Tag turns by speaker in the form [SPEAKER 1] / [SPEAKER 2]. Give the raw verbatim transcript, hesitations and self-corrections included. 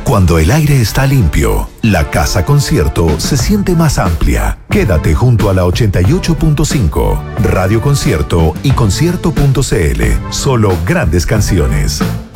[SPEAKER 1] Cuando el aire está limpio, la casa concierto se siente más amplia. Quédate junto a la ochenta y ocho punto cinco, Radio Concierto y concierto punto c l. Solo grandes canciones.